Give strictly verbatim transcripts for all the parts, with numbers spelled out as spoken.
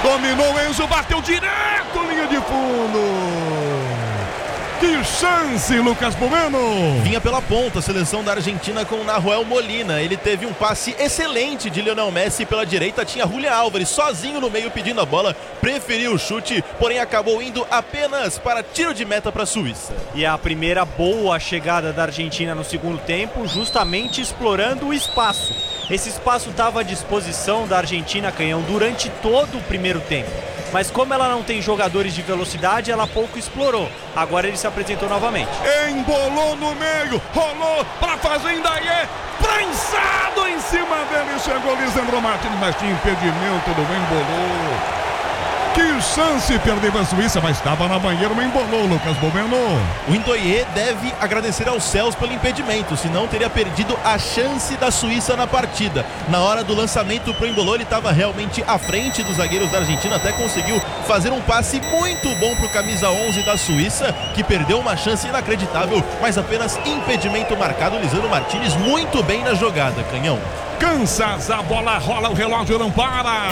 Dominou Enzo, bateu direto, linha de fundo. Que chance, Lucas Bueno! Vinha pela ponta a seleção da Argentina com o Nahuel Molina. Ele teve um passe excelente de Lionel Messi pela direita. Tinha Julián Álvares sozinho no meio pedindo a bola. Preferiu o chute, porém acabou indo apenas para tiro de meta para a Suíça. E a primeira boa chegada da Argentina no segundo tempo, justamente explorando o espaço. Esse espaço estava à disposição da Argentina, Canhão, durante todo o primeiro tempo. Mas como ela não tem jogadores de velocidade, ela pouco explorou. Agora ele se apresentou novamente. Embolou no meio, rolou pra fazenda e é prensado em cima dele. Chegou Lisandro Martins, mas tinha impedimento do embolou. Que chance, perdeu a Suíça, mas estava na banheira, mas embolou, Lucas Bueno. O Ndoye deve agradecer aos céus pelo impedimento, senão teria perdido a chance da Suíça na partida. Na hora do lançamento pro embolou, ele estava realmente à frente dos zagueiros da Argentina, até conseguiu fazer um passe muito bom pro camisa onze da Suíça, que perdeu uma chance inacreditável, mas apenas impedimento marcado. Lisandro Martins muito bem na jogada, Canhão. Kansas, a bola rola, o relógio não para.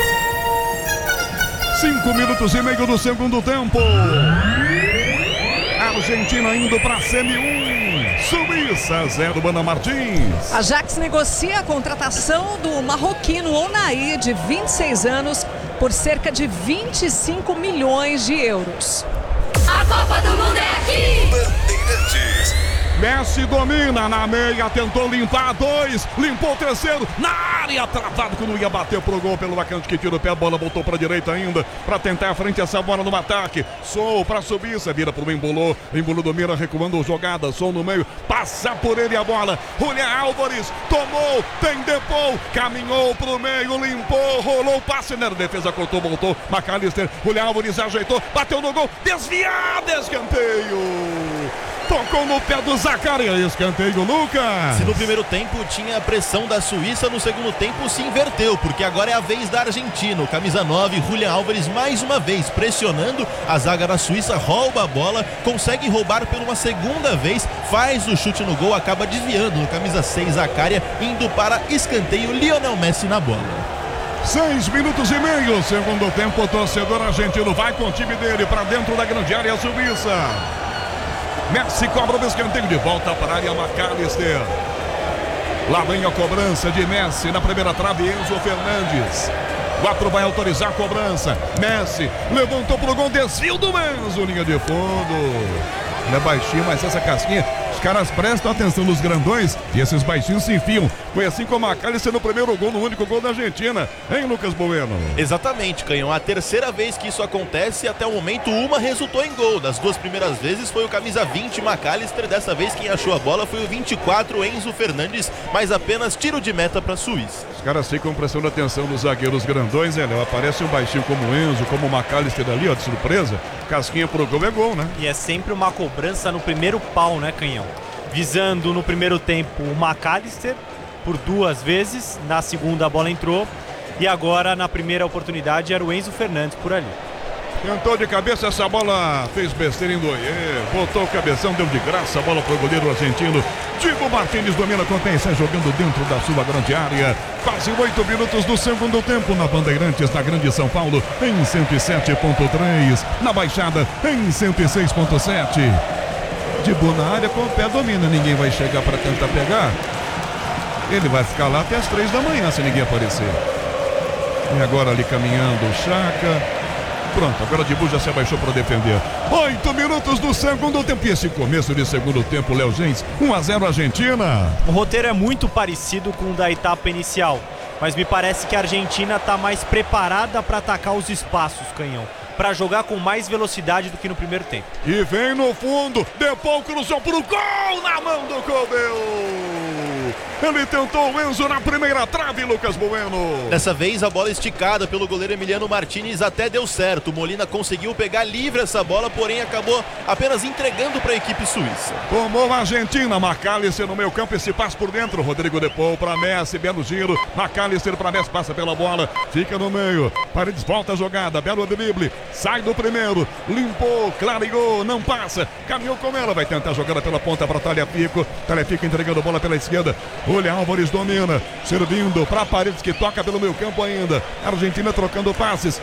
Cinco minutos e meio do segundo tempo. Argentina indo para semi um. Suíça zero, Ana Martins. A Ajax negocia a contratação do marroquino Ounahi, de vinte e seis anos, por cerca de vinte e cinco milhões de euros. A Copa do Mundo é aqui! Bandeirantes. Messi domina na meia, tentou limpar dois, limpou o terceiro, na área, travado quando ia bater pro gol pelo Bacante que tira o pé, a bola voltou pra direita ainda, pra tentar a frente essa bola no ataque. Sou pra subir, vira pro Embolou, Embolou domina, recuando jogada, Sou no meio, passa por ele a bola, Julián Álvares, tomou, tem Depou, caminhou pro meio, limpou, rolou o passe, na defesa, cortou, voltou, McAllister, Julián Álvares ajeitou, bateu no gol, desviado, escanteio. Tocou no pé do Zacarias, escanteio, Lucas. Se no primeiro tempo tinha a pressão da Suíça, no segundo tempo se inverteu, porque agora é a vez da Argentina. O camisa nove, Julián Álvares, mais uma vez pressionando a zaga da Suíça, rouba a bola, consegue roubar por uma segunda vez, faz o chute no gol, acaba desviando no camisa seis, Zacarias, indo para escanteio, Lionel Messi na bola. Seis minutos e meio, segundo tempo, o torcedor argentino vai com o time dele para dentro da grande área suíça. Messi cobra o escanteio, de volta para a área, McAllister. Lá vem a cobrança de Messi na primeira trave, Enzo Fernandes. Quatro vai autorizar a cobrança. Messi levantou pro gol, desvio do Enzo, linha de fundo. Ele é baixinho, mas essa casquinha, os caras prestam atenção nos grandões e esses baixinhos se enfiam. Foi assim como a McAllister no primeiro gol, no único gol da Argentina, hein, Lucas Bueno? Exatamente, Canhão. A terceira vez que isso acontece, até o momento, uma resultou em gol. Das duas primeiras vezes foi o camisa vinte, McAllister. Dessa vez quem achou a bola foi o vinte e quatro, Enzo Fernandes, mas apenas tiro de meta para a Suíça. Os caras ficam prestando atenção dos zagueiros grandões, né? Aparece um baixinho como o Enzo, como o McAllister ali, ó, de surpresa. Casquinha pro gol é gol, né? E é sempre uma cobrança no primeiro pau, né, Canhão? Visando no primeiro tempo o McAllister por duas vezes, na segunda a bola entrou e agora na primeira oportunidade era o Enzo Fernandes por ali. Tentou de cabeça, essa bola fez besteira em Ndoye, botou o cabeção, deu de graça a bola pro goleiro argentino. Diego Martins domina com atenção, jogando dentro da sua grande área. Quase oito minutos do segundo tempo na Bandeirantes, na Grande São Paulo, em cento e sete ponto três, na Baixada, em cento e seis ponto sete. De boa na área, com o pé domina, ninguém vai chegar para tentar pegar. Ele vai ficar lá até as três da manhã se ninguém aparecer. E agora ali caminhando o Chaka. Pronto, agora o Dibu já se abaixou para defender. Oito minutos do segundo tempo. E esse começo de segundo tempo, Léo Gens, um a zero Argentina. O roteiro é muito parecido com o da etapa inicial, mas me parece que a Argentina está mais preparada para atacar os espaços, Canhão, para jogar com mais velocidade do que no primeiro tempo. E vem no fundo, Depou cruzou pro gol na mão do Cobel. Ele tentou o Enzo na primeira trave, Lucas Bueno. Dessa vez a bola esticada pelo goleiro Emiliano Martins até deu certo. O Molina conseguiu pegar livre essa bola, porém acabou apenas entregando para a equipe suíça. Tomou a Argentina, McAllister no meio campo, esse passe por dentro, Rodrigo Depou para Messi, belo giro, McAllister para Messi, passa pela bola, fica no meio, Paredes volta a jogada, belo drible, sai do primeiro, limpou, clareou, não passa, caminhou com ela, vai tentar jogada pela ponta para Tagliafico, Tagliafico entregando a bola pela esquerda, Julián Álvares domina, servindo para Paredes que toca pelo meio campo ainda, Argentina trocando passes,